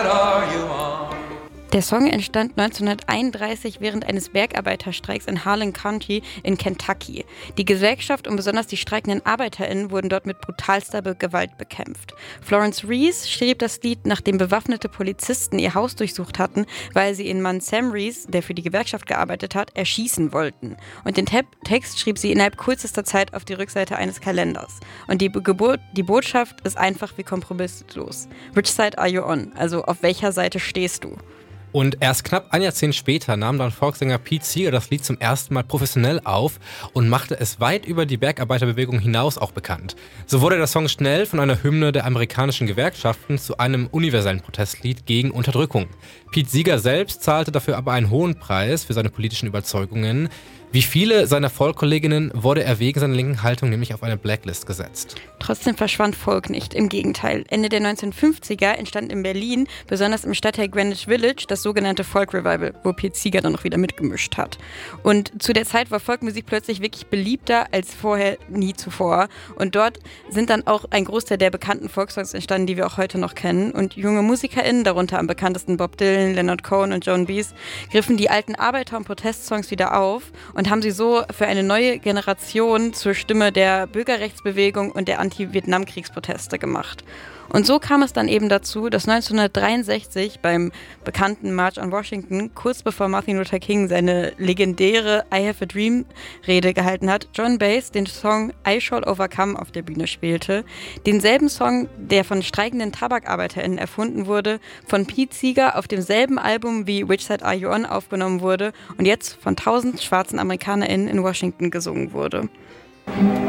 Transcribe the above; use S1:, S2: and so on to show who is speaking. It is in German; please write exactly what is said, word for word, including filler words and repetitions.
S1: Der Song entstand neunzehnhunderteinunddreißig während eines Bergarbeiterstreiks in Harlan County in Kentucky. Die Gewerkschaft und besonders die streikenden ArbeiterInnen wurden dort mit brutalster Gewalt bekämpft. Florence Reese schrieb das Lied, nachdem bewaffnete Polizisten ihr Haus durchsucht hatten, weil sie ihren Mann Sam Reese, der für die Gewerkschaft gearbeitet hat, erschießen wollten. Und den Te- Text schrieb sie innerhalb kürzester Zeit auf die Rückseite eines Kalenders. Und die, Geburt, die Botschaft ist einfach wie kompromisslos. Which side are you on? Also auf welcher Seite stehst du?
S2: Und erst knapp ein Jahrzehnt später nahm dann Folksänger Pete Seeger das Lied zum ersten Mal professionell auf und machte es weit über die Bergarbeiterbewegung hinaus auch bekannt. So wurde der Song schnell von einer Hymne der amerikanischen Gewerkschaften zu einem universellen Protestlied gegen Unterdrückung. Pete Seeger selbst zahlte dafür aber einen hohen Preis für seine politischen Überzeugungen. Wie viele seiner Folk-Kolleginnen wurde er wegen seiner linken Haltung nämlich auf eine Blacklist gesetzt.
S1: Trotzdem verschwand Folk nicht, im Gegenteil. Ende der neunzehnhundertfünfziger entstand in Berlin, besonders im Stadtteil Greenwich Village, das sogenannte Folk Revival, wo Pete Seeger dann noch wieder mitgemischt hat. Und zu der Zeit war Folkmusik plötzlich wirklich beliebter als vorher nie zuvor. Und dort sind dann auch ein Großteil der bekannten Folksongs entstanden, die wir auch heute noch kennen. Und junge MusikerInnen, darunter am bekanntesten Bob Dylan, Leonard Cohen und Joan Baez, griffen die alten Arbeiter- und Protestsongs wieder auf und haben sie so für eine neue Generation zur Stimme der Bürgerrechtsbewegung und der Anti-Vietnamkriegsproteste gemacht. Und so kam es dann eben dazu, dass neunzehnhundertdreiundsechzig beim bekannten March on Washington, kurz bevor Martin Luther King seine legendäre I Have a Dream Rede gehalten hat, Joan Baez den Song I Shall Overcome auf der Bühne spielte. Denselben Song, der von streikenden TabakarbeiterInnen erfunden wurde, von Pete Seeger auf demselben Album wie Which Side Are You On aufgenommen wurde und jetzt von tausend schwarzen AmerikanerInnen in Washington gesungen wurde.